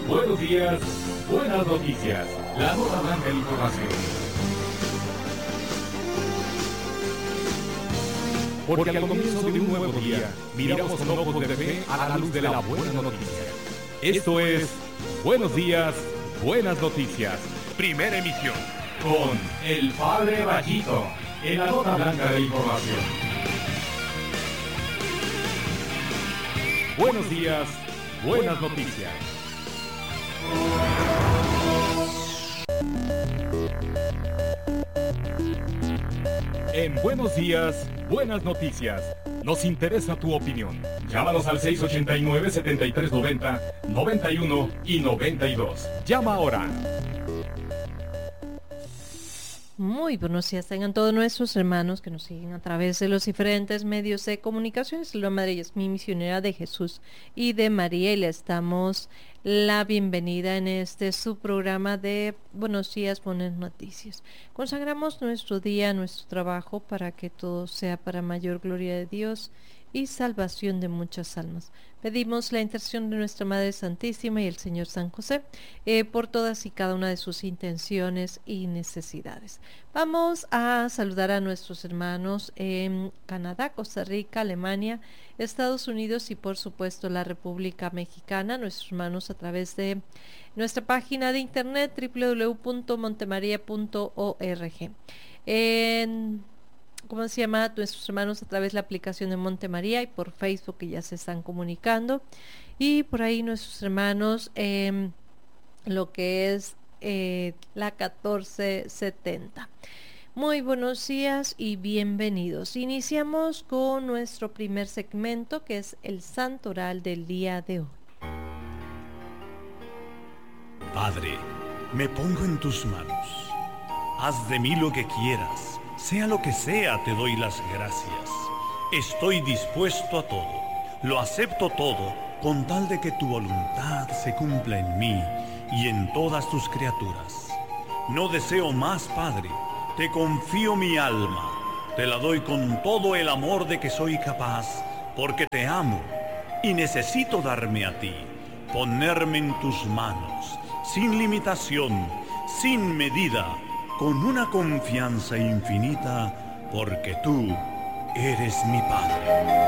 Buenos días, buenas noticias. La nota blanca de información. Porque al comienzo de un nuevo día, miramos con ojos de fe a la luz de la buena noticia. Esto es Buenos días, buenas noticias. Primera emisión. Con el Padre Ballito, en la nota blanca de información. Buenos días, buenas noticias. En Buenos días, buenas noticias. Nos interesa tu opinión. Llámanos al 689-7390, 91 y 92. Llama ahora. Muy buenos días tengan todos nuestros hermanos que nos siguen a través de los diferentes medios de comunicación. La Madre Yasmín, misionera de Jesús y de María, y le damos la bienvenida en este su programa de Buenos días, buenas noticias. Consagramos nuestro día, nuestro trabajo, para que todo sea para mayor gloria de Dios y salvación de muchas almas. Pedimos la intercesión de nuestra Madre Santísima y el Señor San José por todas y cada una de sus intenciones y necesidades. Vamos a saludar a nuestros hermanos en Canadá, Costa Rica, Alemania, Estados Unidos y por supuesto la República Mexicana, nuestros hermanos a través de nuestra página de internet www.montemaria.org. ¿Cómo se llama? Nuestros hermanos a través de la aplicación de Monte María y por Facebook, que ya se están comunicando, y por ahí nuestros hermanos lo que es la 1470. Muy buenos días y bienvenidos. Iniciamos con nuestro primer segmento, que es el Santo Oral del día de hoy. Padre, me pongo en tus manos. Haz de mí lo que quieras. Sea lo que sea, te doy las gracias. Estoy dispuesto a todo. Lo acepto todo, con tal de que tu voluntad se cumpla en mí y en todas tus criaturas. No deseo más, Padre. Te confío mi alma. Te la doy con todo el amor de que soy capaz, porque te amo y necesito darme a ti, ponerme en tus manos, sin limitación, sin medida, con una confianza infinita, porque tú eres mi Padre.